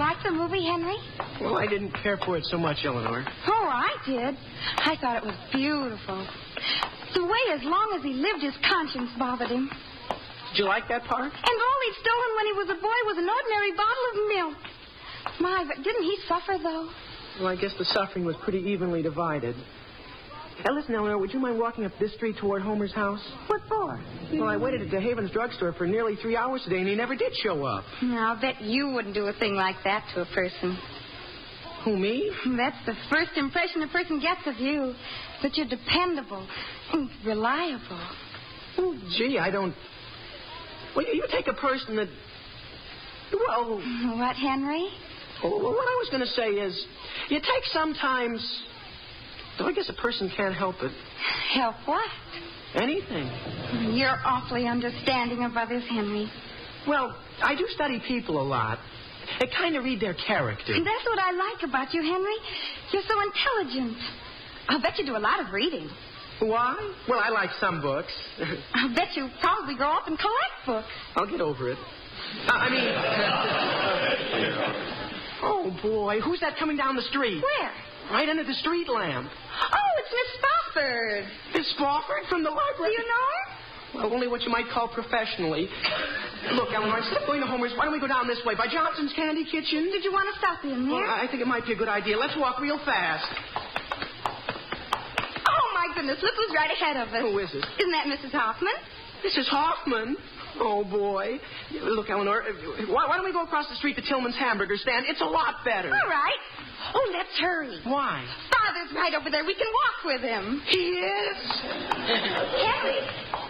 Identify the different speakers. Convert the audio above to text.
Speaker 1: like the movie, Henry?
Speaker 2: Well, I didn't care for it so much, Eleanor.
Speaker 1: Oh, I did. I thought it was beautiful. The way as long as he lived, his conscience bothered him.
Speaker 2: Did you like that part?
Speaker 1: And all he'd stolen when he was a boy was an ordinary bottle of milk. My, but didn't he suffer, though?
Speaker 2: Well, I guess the suffering was pretty evenly divided. Now, listen, Eleanor, would you mind walking up this street toward Homer's house?
Speaker 1: What for?
Speaker 2: Well, I waited at DeHaven's drugstore for nearly 3 hours today, and he never did show up.
Speaker 1: I'll bet you wouldn't do a thing like that to a person.
Speaker 2: Who, me?
Speaker 1: That's the first impression a person gets of you. That you're dependable and reliable.
Speaker 2: Oh, gee, I don't... Well, you take a person that... Well...
Speaker 1: What, Henry?
Speaker 2: Well, what I was going to say is, you take sometimes... Though I guess a person can't help it.
Speaker 1: Help what?
Speaker 2: Anything.
Speaker 1: You're awfully understanding of others, Henry.
Speaker 2: Well, I do study people a lot. I kind of read their character.
Speaker 1: That's what I like about you, Henry. You're so intelligent. I'll bet you do a lot of reading.
Speaker 2: Why? Well, I like some books.
Speaker 1: I'll bet you probably grow up and collect books.
Speaker 2: I'll get over it. Oh, boy. Who's that coming down the street?
Speaker 1: Where?
Speaker 2: Right under the street lamp.
Speaker 1: Oh, it's Miss Spofford.
Speaker 2: Miss Spofford from the library?
Speaker 1: Do you know her?
Speaker 2: Well, only what you might call professionally. Look, Eleanor, instead of going to Homer's, why don't we go down this way, by Johnson's Candy Kitchen?
Speaker 1: Did you want to stop in there?
Speaker 2: Well, I think it might be a good idea. Let's walk real fast.
Speaker 1: Oh, my goodness, look who's right ahead of us.
Speaker 2: Who is it?
Speaker 1: Isn't that Mrs. Hoffman?
Speaker 2: Mrs. Hoffman? Oh, boy. Look, Eleanor, why don't we go across the street to Tillman's hamburger stand? It's a lot better.
Speaker 1: All right. Oh, let's hurry.
Speaker 2: Why?
Speaker 1: Father's right over there. We can walk with him.
Speaker 2: He is?
Speaker 1: Henry,